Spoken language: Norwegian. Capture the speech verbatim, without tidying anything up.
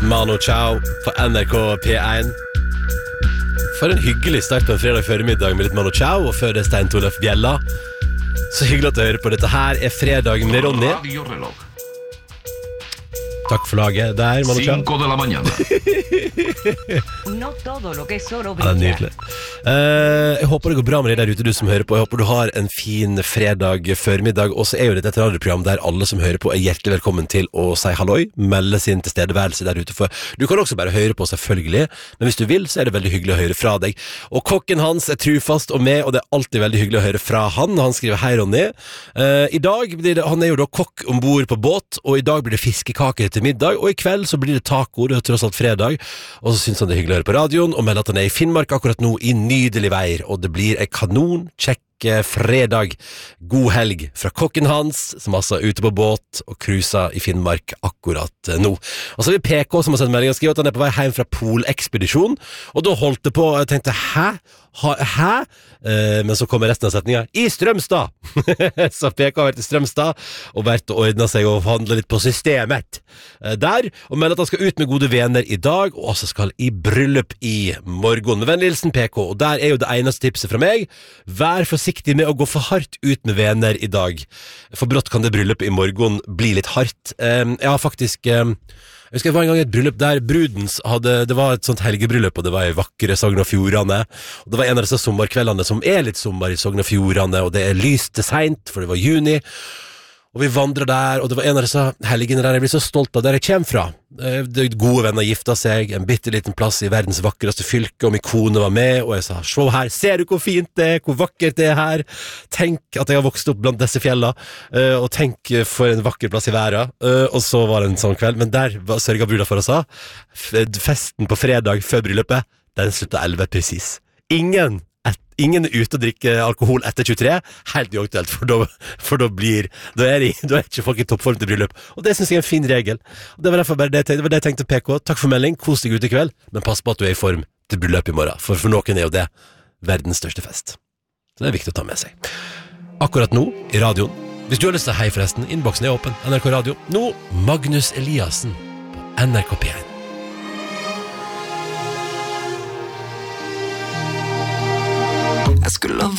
Mano Chao på N R K P én. For en hyggelig start på en fredag føremiddag med litt Mano Chao, og før det Stein Torleif Bjella. Så hyggelig at du hører på. Dette her er fredag med Ronny. Takk for laget der, Mano Chao. Cinco de la mañana. No todo lo que solo Ja, det er nydelig. Uh, jeg håper det går bra med deg der ute, du som hører på. Jeg håper du har en fin fredag førmiddag. Og så er jo dette et radioprogram der alle som hører på er hjertelig velkommen til å si halloi, melde sin tilstedeværelse der ute. For du kan også bare høre på, selvfølgelig, men hvis du vil, så er det veldig hyggelig å høre fra deg. Og kokken hans er trufast og med, og det er alltid veldig hyggelig å høre fra han. Han skriver: hei Ronny, uh, i dag blir det, han er jo da kokk ombord på båt, og i dag blir det fiskekaker til middag, og i kveld så blir det taco, det er tross alt fredag. Og så synes han det er hyggelig å høre på radioen, og melder at han er i Finnmark akkurat nå i nydelig veier, og det blir en kanon, kjekk fredag. God helg fra kokken hans, som altså er ute på båt og cruiser i Finnmark akkurat nå. Og så er vi P K som har sendt melding og skriver at han er på vei hjem fra polekspedisjon, og da holdt det på, og jeg tenkte, hæ? Ha, hæ? Eh, men så kommer resten av setningen i Strømstad. Så P K har vært i Strømstad og vært og ordnet seg og handlet litt på systemet eh, der, og melder at han skal ut med gode venner i dag, og også skal i bryllup i morgen. Med vennlig hilsen P K, og der er jo det eneste tipset fra meg: vær forsiktig med å gå for hardt ut med venner i dag, for brått kan det bryllupet i morgen bli litt hardt. Eh, jeg har faktisk... Eh, Jeg husker det var en gang et bryllup der brudens hadde, det var et sånt helgebryllup, og det var i vakre Sogn og Fjordane, og det var en av disse sommerkveldene som er litt sommer i Sogn og Fjordane, og det er lyste sent, for det var juni, og vi vandret der, og det var en av disse helgene der jeg blir så stolt av der jeg kommer fra. De gode venner gifta seg, en bitteliten plass i verdens vakreste fylke, og min kone var med, og jeg sa: se her, ser du hvor fint det er, hvor vakkert det er her? Tenk at jeg har vokst opp blant disse fjella, og tenk for en vakker plass i verden. Og så var det en sånn kveld, men der sørget bruda for å sa, festen på fredag før bryllupet, den sluttet elleve precis. Ingen Ingen er ute og drikker alkohol etter tjuetre, helt uaktuelt, for da, for da blir, da er, de, da er ikke folk i toppform til bryllup. Og det synes jeg er en fin regel. Og det var derfor bare det, det var det jeg tenkte, P K. Takk for melding, kos deg ut i kveld, men pass på at du er i form til bryllup i morgen, for for noen er jo det verdens største fest. Så det er viktig å ta med seg. Akkurat nå, i radioen, hvis du har lyst til hei forresten, innboksen er åpen, N R K Radio. Nå, Magnus Eliassen på N R K P én. Jeg skulle